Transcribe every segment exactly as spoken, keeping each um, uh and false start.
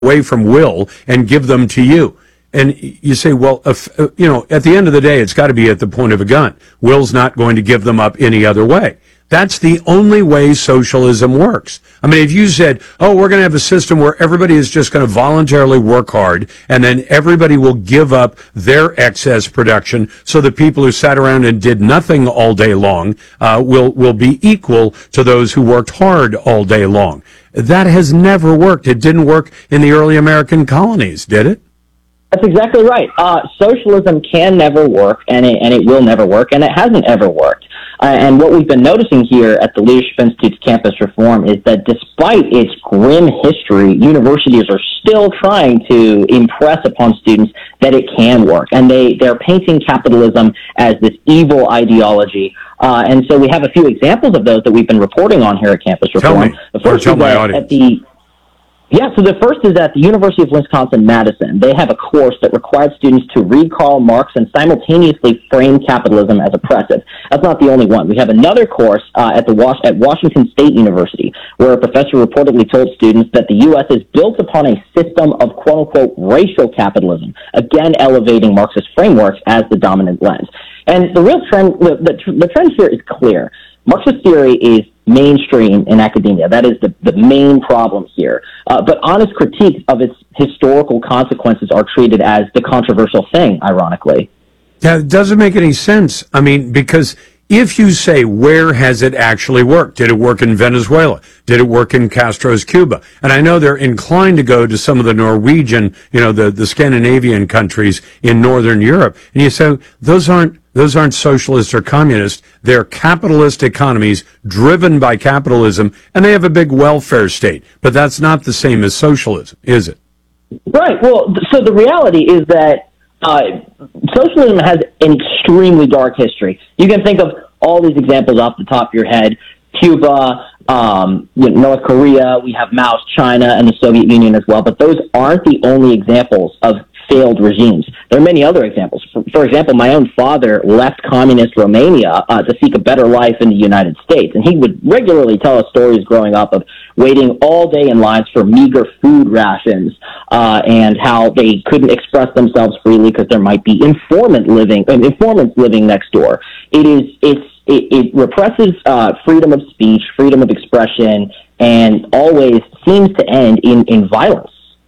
away from Will and give them to you. And you say, well, if, uh, you know, at the end of the day, it's got to be at the point of a gun. Will's not going to give them up any other way. That's the only way socialism works. I mean, if you said, oh, we're going to have a system where everybody is just going to voluntarily work hard and then everybody will give up their excess production so the people who sat around and did nothing all day long uh, will, will be equal to those who worked hard all day long. That has never worked. It didn't work in the early American colonies, did it? That's exactly right. Uh, socialism can never work, and it, and it will never work, and it hasn't ever worked. Uh, and what we've been noticing here at the Leadership Institute's campus reform is that despite its grim history, universities are still trying to impress upon students that it can work. And they, they're painting capitalism as this evil ideology. Uh, and so we have a few examples of those that we've been reporting on here at Campus Reform. Tell me, the first or tell is my at, audience. At the, Yeah, so the first is at the University of Wisconsin-Madison. They have a course that required students to read Karl Marx and simultaneously frame capitalism as oppressive. That's not the only one. We have another course uh, at the Was- at Washington State University where a professor reportedly told students that the U S is built upon a system of quote-unquote racial capitalism, again elevating Marxist frameworks as the dominant lens. And the real trend, the, the, the trend here is clear. Marxist theory is mainstream in academia. That is the, the main problem here. Uh, but honest critiques of its historical consequences are treated as the controversial thing, ironically. Yeah, it doesn't make any sense. I mean, because if you say, where has it actually worked? Did it work in Venezuela? Did it work in Castro's Cuba? And I know they're inclined to go to some of the Norwegian, you know, the, the Scandinavian countries in Northern Europe. And you say, those aren't Those aren't socialist or communist. They're capitalist economies driven by capitalism, and they have a big welfare state. But that's not the same as socialism, is it? Right. Well, so the reality is that uh, socialism has an extremely dark history. You can think of all these examples off the top of your head. Cuba, um, you know, North Korea, we have Mao's China and the Soviet Union as well. But those aren't the only examples of failed regimes. There are many other examples. For, for example, my own father left communist Romania uh, to seek a better life in the United States, and he would regularly tell us stories growing up of waiting all day in lines for meager food rations uh, and how they couldn't express themselves freely because there might be informant living, uh, informants living next door. It is it's it, it represses uh, freedom of speech, freedom of expression, and always seems to end in, in violence.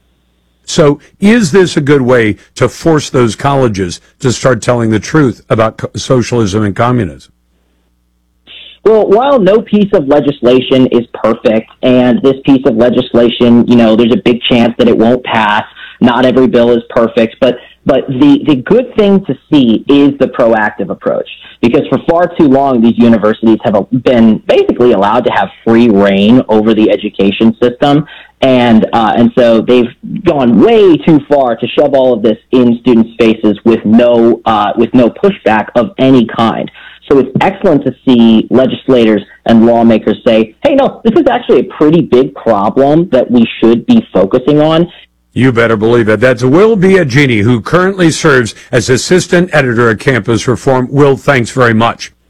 So is this a good way to force those colleges to start telling the truth about co- socialism and communism? Well, while no piece of legislation is perfect, and this piece of legislation, you know, there's a big chance that it won't pass. Not every bill is perfect, but but the, the good thing to see is the proactive approach. Because for far too long, these universities have been basically allowed to have free reign over the education system. And uh, and so they've gone way too far to shove all of this in students' faces with no uh, with no pushback of any kind. So it's excellent to see legislators and lawmakers say, hey, no, this is actually a pretty big problem that we should be focusing on. You better believe it. That's Will Biagini, who currently serves as assistant editor at Campus Reform. Will, thanks very much.